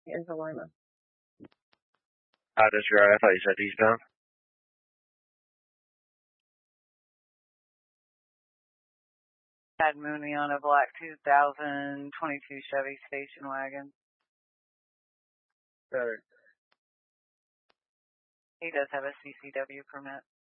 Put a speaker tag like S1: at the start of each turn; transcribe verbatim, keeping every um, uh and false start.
S1: In Helena.
S2: I disregard. I thought you said eastbound.
S3: Had Mooney on a black two thousand twenty-two Chevy station wagon.
S2: Better.
S3: He does have a C C W permit.